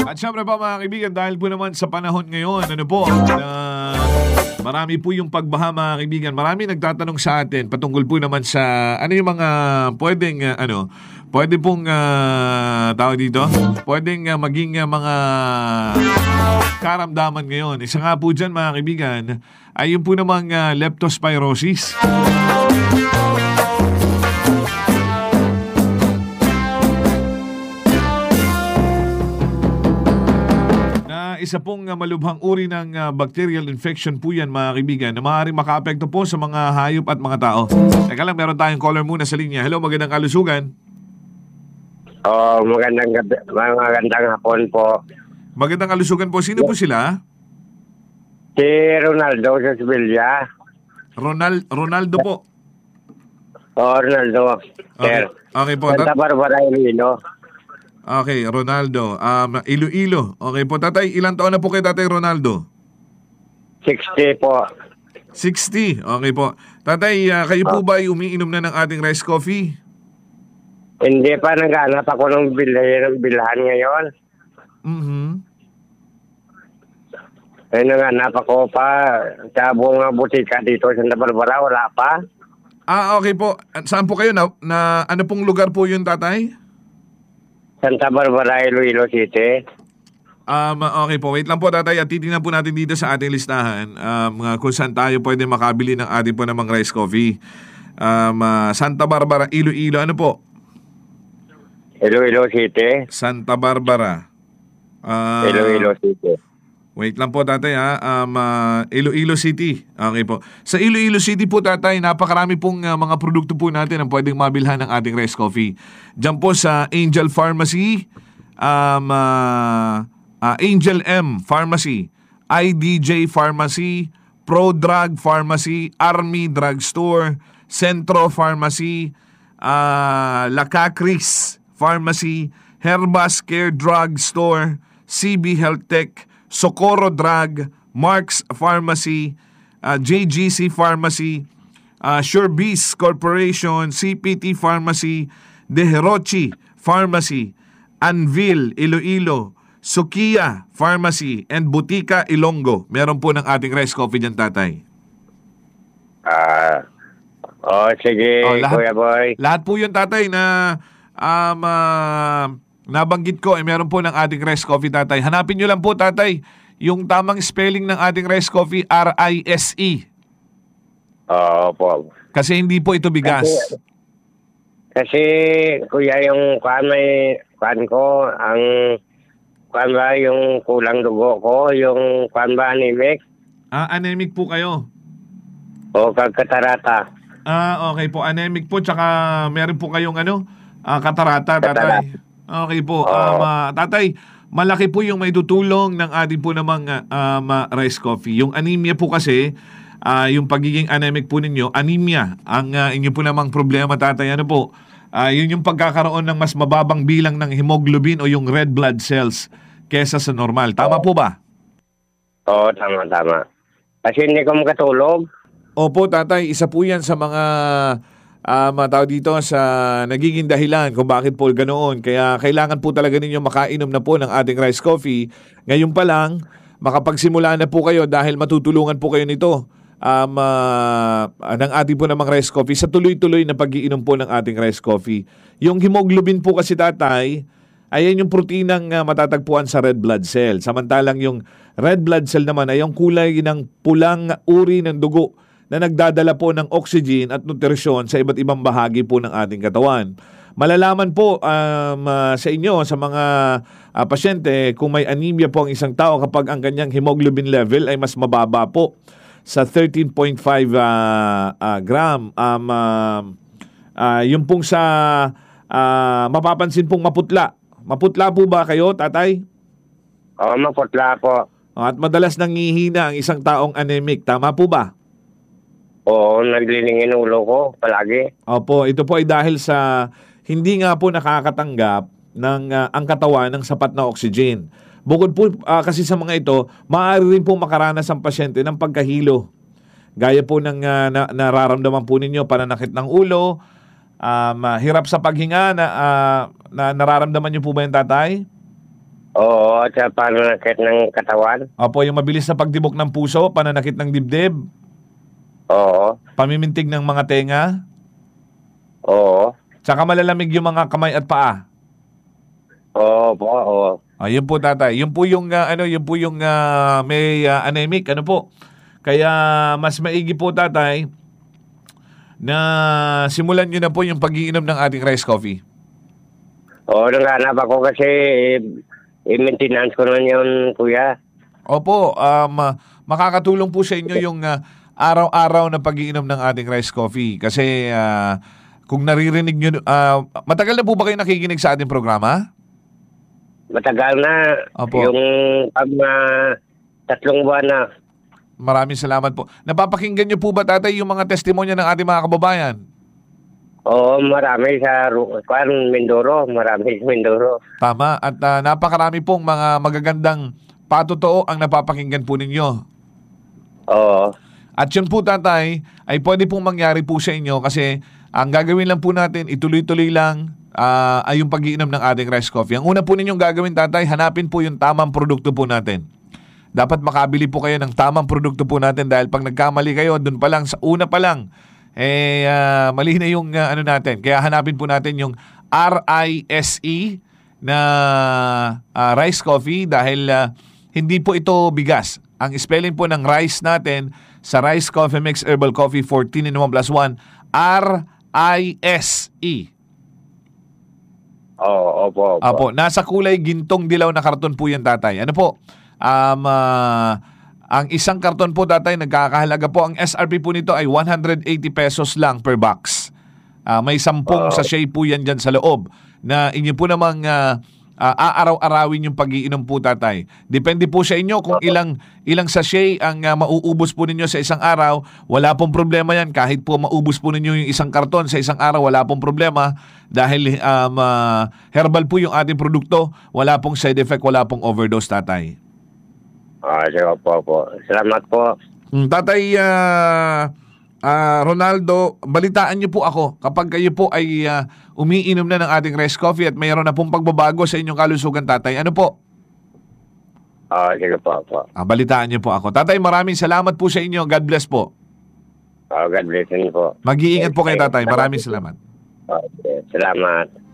At syempre pa mga kaibigan, dahil po naman sa panahon ngayon, ano po, marami po yung pagbaha mga kaibigan. Marami nagtatanong sa atin patungkol po naman sa ano yung mga pwedeng pwede pong tawag dito, pwedeng maging mga karamdaman ngayon. Isa nga po dyan mga kaibigan ay yung po namang leptospirosis. Isa pong malubhang uri ng bacterial infection po yan mga kaibigan na maaaring makaapekto po sa mga hayop at mga tao. Teka lang, meron tayong caller muna sa linya. Hello, magandang kalusugan. Magandang hapon po. Magandang kalusugan po. Sino po sila? Si Ronaldo sa Sevilla. Ronaldo po. Ronaldo. Okay, Sir. okay po. Santa Barbara, Iloilo. Okay, Ronaldo. Iloilo. Okay po, tatay. Ilang taon na po kay tatay Ronaldo? 60 po. 60. Okay po. Tatay, kayo po ba ay umiinom na ng ating rice coffee? Hindi pa, naghanap ako ng bilhan ngayon. Mm-hmm. Ay, naghanap ako pa sa buong butika dito sa Santa Barbara, wala pa. Okay po. Saan po kayo na ano pong lugar po yun, tatay? Santa Barbara, Iloilo City. Okay po. Wait lang po, tatay. At titingnan po natin dito sa ating listahan kung saan tayo pwede makabili ng ating po namang rice coffee. Santa Barbara, Iloilo. Ano po? Iloilo City. Santa Barbara. Iloilo City. Wait lang po, tatay Iloilo City. Okay po. Sa Iloilo City po, tatay, napakarami pong mga produkto po natin ang pwedeng mabilhan ng ating rice coffee. Diyan po sa Angel Pharmacy, Angel M Pharmacy, IDJ Pharmacy, Pro Drug Pharmacy, Army Drug Store, Centro Pharmacy, Lacacris Pharmacy, Herbas Care Drug Store, CB Health Tech, Socorro Drug, Mark's Pharmacy, JGC Pharmacy, Surebees Corporation, CPT Pharmacy, De Herochi Pharmacy, Anvil Iloilo, Sukiya Pharmacy, and Butika Ilonggo. Meron po ng ating rice coffee dyan, tatay. Sige, Kuya Boy. Lahat po yun, tatay, na nabanggit ko, meron po ng ating rice coffee, tatay. Hanapin nyo lang po, tatay, yung tamang spelling ng ating rice coffee, R-I-S-E. Po. Kasi hindi po ito bigas. Kasi kuya, yung yung kulang dugo ko, yung anemic. Anemic po kayo. O kagkatarata. Okay po, anemic po, tsaka meron po kayong katarata, tatay. Okay po. Tatay, malaki po yung may tutulong ng ating po namang rice coffee. Yung anemia po kasi, yung pagiging anemic po ninyo, anemia, ang inyo po namang problema, tatay. Ano po? Yun yung pagkakaroon ng mas mababang bilang ng hemoglobin o yung red blood cells kesa sa normal. Tama po ba? Oo, tama. Kasi hindi ko makatulog. Opo, tatay. Isa po yan sa mga tao dito sa nagiging dahilan kung bakit po ganoon. Kaya kailangan po talaga ninyo makainom na po ng ating rice coffee. Ngayon pa lang, makapagsimula na po kayo dahil matutulungan po kayo nito ng ating po namang rice coffee sa tuloy-tuloy na pag-iinom po ng ating rice coffee. Yung hemoglobin po kasi, tatay, ayan yung proteinang matatagpuan sa red blood cell. Samantalang yung red blood cell naman ay yung kulay ng pulang uri ng dugo na nagdadala po ng oxygen at nutrisyon sa iba't ibang bahagi po ng ating katawan. Malalaman po sa inyo, sa mga pasyente, kung may anemia po ang isang tao kapag ang kanyang hemoglobin level ay mas mababa po sa 13.5 gram. Yung pong sa mapapansin pong maputla. Maputla po ba kayo, tatay? Oo, maputla po. At madalas nangihina ang isang taong anemic. Tama po ba? Oo, naglilingin ulo ko palagi. Opo, ito po ay dahil sa hindi nga po nakakatanggap ng ang katawan ng sapat na oxygen. Bukod po kasi sa mga ito, maaari rin po makaranas ang pasyente ng pagkahilo. Gaya po ng nararamdaman po ninyo, pananakit ng ulo, hirap sa paghinga, na nararamdaman niyo po ba yung, tatay? Oo, at sa pananakit ng katawan. Opo, yung mabilis na pagtibok ng puso, pananakit ng dibdib, Oo, pamimintig ng mga tenga, oo, tsaka malalamig yung mga kamay at paa. oo po, oo. Yun po tatay. Yun po yung may anemic, ano po. Kaya mas maigi po tatay na simulan nyo na po yung pag-iinom ng ating rice coffee. Oo, nanghanap ako kasi i-maintenance ko na yun, kuya. Opo, makakatulong po sa inyo yung araw-araw na pag-iinom ng ating rice coffee. Kasi kung naririnig nyo, matagal na po ba kayo nakikinig sa ating programa? Matagal na. Opo. Yung 3 buwan na. Maraming salamat po. Napapakinggan nyo po ba tatay yung mga testimonya ng ating mga kababayan? Oo, marami sa Mindoro. Marami sa Mindoro. Tama. At napakarami pong mga magagandang patotoo ang napapakinggan po ninyo. Oo. At yun po tatay ay pwede pong mangyari po sa inyo kasi ang gagawin lang po natin, ituloy-tuloy lang ay yung pag-iinom ng ating rice coffee. Ang una po ninyong gagawin tatay, hanapin po yung tamang produkto po natin. Dapat makabili po kayo ng tamang produkto po natin dahil pag nagkamali kayo, dun pa lang, sa una pa lang, mali na yung ano natin. Kaya hanapin po natin yung RISE na rice coffee dahil hindi po ito bigas. Ang spelling po ng rice natin sa Rice Coffee Mix Herbal Coffee 14 in 1 plus 1, RISE. Oo, opo. Apo, nasa kulay gintong dilaw na karton po yan tatay. Ano po? Ang isang karton po tatay nagkakahalaga po. Ang SRP po nito ay 180 pesos lang per box. May 10 sachet po yan dyan sa loob na inyo po namang aaraw-arawin yung pag-iinom po tatay. Depende po sa inyo kung ilang sachet ang mauubos po ninyo sa isang araw. Wala pong problema yan. Kahit po maubos po ninyo yung isang karton sa isang araw, wala pong problema. Dahil herbal po yung ating produkto. Wala pong side effect, wala pong overdose tatay. Opo. Salamat po. Tatay Ronaldo, balitaan niyo po ako kapag kayo po ay umiinom na ng ating rice coffee at mayroon na pong pagbabago sa inyong kalusugan tatay. Ano po? Sige po. Balitaan niyo po ako. Tatay, maraming salamat po sa inyo. God bless po. God bless you po. Mag-iingat po kayo tatay. Maraming salamat. Okay, salamat.